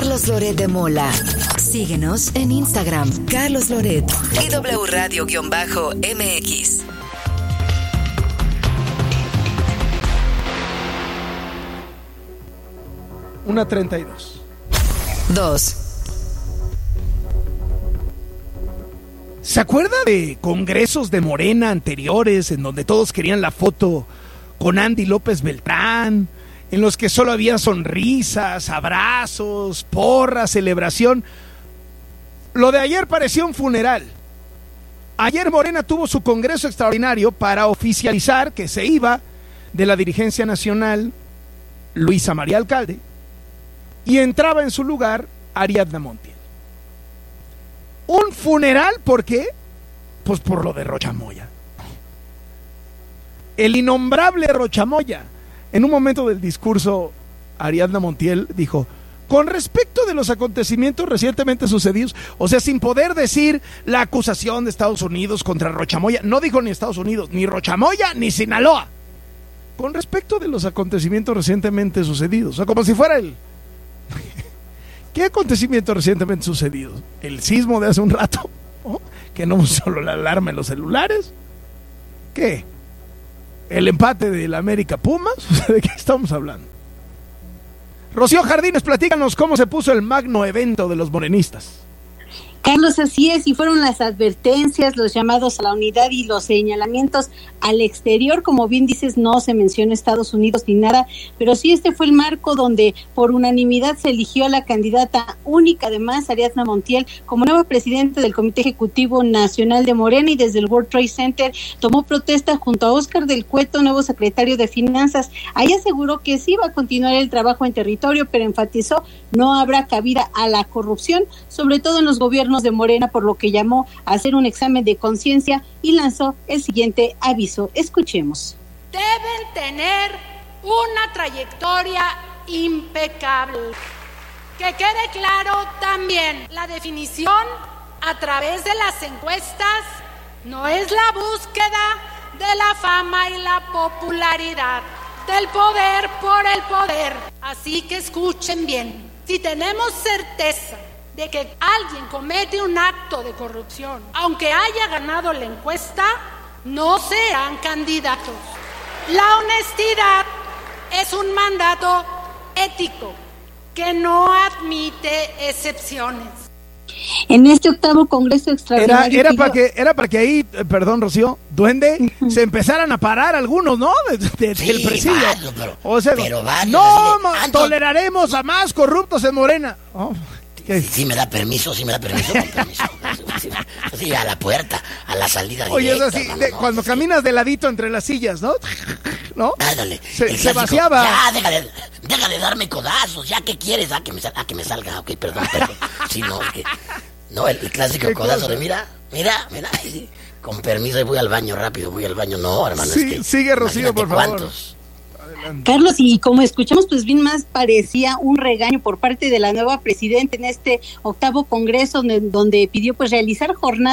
Carlos Loret de Mola. Síguenos en Instagram, Carlos Loret y W Radio-MX. Una 32. 2. ¿Se acuerda de congresos de Morena anteriores en donde todos querían la foto con Andy López Beltrán, en los que solo había sonrisas, abrazos, porras, celebración? Lo de ayer parecía un funeral. Ayer Morena tuvo su congreso extraordinario para oficializar que se iba de la dirigencia nacional Luisa María Alcalde y entraba en su lugar Ariadna Montiel. Un funeral, ¿por qué? Pues por lo de Rochamoya. El innombrable Rochamoya. En un momento del discurso, Ariadna Montiel dijo: con respecto de los acontecimientos recientemente sucedidos, o sea, sin poder decir la acusación de Estados Unidos contra Rochamoya, no dijo ni Estados Unidos, ni Rochamoya, ni Sinaloa. Con respecto de los acontecimientos recientemente sucedidos, o sea, como si fuera el... ¿Qué acontecimientos recientemente sucedidos? ¿El sismo de hace un rato? ¿Oh? ¿Que no solo la alarma en los celulares? ¿Qué? ¿El empate del América Pumas? ¿De qué estamos hablando? Rocío Jardines, platícanos cómo se puso el magno evento de los morenistas. Carlos, así es, y fueron las advertencias, los llamados a la unidad y los señalamientos al exterior. Como bien dices, no se mencionó Estados Unidos ni nada, pero sí este fue el marco donde por unanimidad se eligió a la candidata única, además, Ariadna Montiel, como nueva presidenta del Comité Ejecutivo Nacional de Morena, y desde el World Trade Center tomó protesta junto a Óscar del Cueto, nuevo secretario de Finanzas. Ahí aseguró que sí va a continuar el trabajo en territorio, pero enfatizó no habrá cabida a la corrupción, sobre todo en los gobiernos de Morena, por lo que llamó a hacer un examen de conciencia y lanzó el siguiente aviso. Escuchemos. Deben tener una trayectoria impecable. Que quede claro también, la definición a través de las encuestas no es la búsqueda de la fama y la popularidad, del poder por el poder. Así que escuchen bien, si tenemos certeza de que alguien comete un acto de corrupción, aunque haya ganado la encuesta, no serán candidatos. La honestidad es un mandato ético que no admite excepciones. En este octavo congreso extraordinario era para que ahí, perdón, Rocío, duende, se empezaran a parar algunos, ¿no? Del presidio. O sea, no toleraremos a más corruptos en Morena. Sí me da permiso, con permiso. Sí, a la puerta, a la salida directa. Oye, es así, cuando caminas de ladito entre las sillas, ¿no? Ándale, se vaciaba. Ya, deja de darme codazos, ya, ¿qué quieres? Que me salga, ok, perdón. Sí, no, el clásico codazo de mira, con permiso, voy al baño rápido, no, hermano. Sí, es que, sigue, Rocío, por favor. ¿Cuántos? Carlos, y como escuchamos, pues bien más parecía un regaño por parte de la nueva presidenta en este octavo congreso, donde pidió pues realizar jornadas